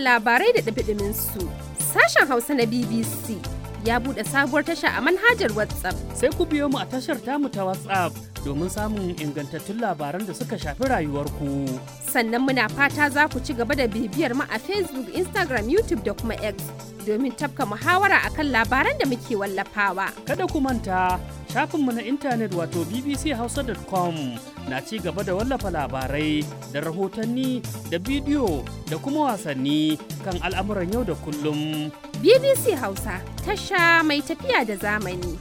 labarai da ɗumi su. Sashen Hausa na BBC ya buɗe sabuwar tasha a manhajar WhatsApp. Sai ku biyo mu a tashar tamu ta WhatsApp domin samun ingantattun labaran da suka shafi rayuwarku. Sannan muna fata za ku ci gaba da bibiyar mu a Facebook, Instagram, YouTube da kuma X domin tafka muhawara akan labaran da muke wallafawa. Kada ku manta shafinmu na intanet wato bbchausa.com na ci gaba da wallafa labarai da rahotanni da bidiyo da kuma wasanni kan al'amuran yau da kullum. BBC Hausa, tasha mai tafiya da zamani.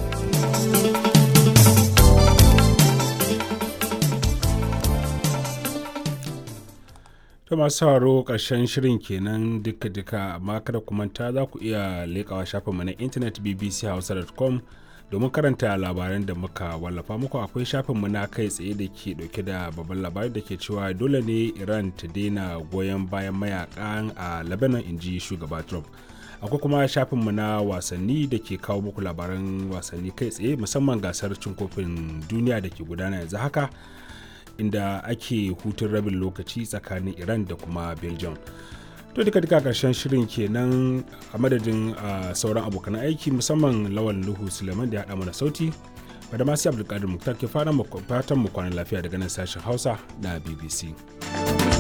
To masu sauraro ƙarshen shirin kenan duka-duka, amma kada ku manta za ku iya leƙawa shafinmu na intanet bbchausa.com domin karanta labaran da muka wallafa muku. Akwai shafinmu na kai tsaye da ke dauke da babban labari da ke cewa dole ne Iran ta daina goyon bayan mayakan a Lebanon, inji shugaba Trump. Akwai kuma shafinmu na wasanni da ke kawo muku labaran wasanni kai tsaye, musamman gasar cin kofin duniya da ke gudana yanzu haka, inda ake hutun rabin lokaci tsakanin Iran da kuma Belgium. To duka karshen shirin kenan, a madadin sauran abokan aiki musamman Lawan Luhu Suleiman da ya haɗa mana sauti, da masu Abdulkadir Muktar ke fatan mu kwanan lafiya daga nan sashen Hausa na BBC.